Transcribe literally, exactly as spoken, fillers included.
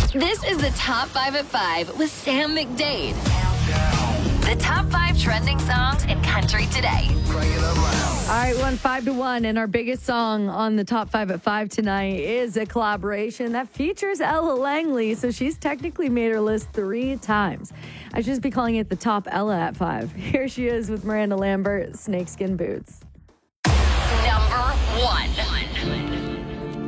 This is the Top five at five with Sam McDade. The top five trending songs in country today. All right, one five to one, and our biggest song on the top five at five tonight is a collaboration that features Ella Langley. So she's technically made her list three times. I should just be calling it the top Ella at five. Here she is with Miranda Lambert, Snakeskin Boots. Number one.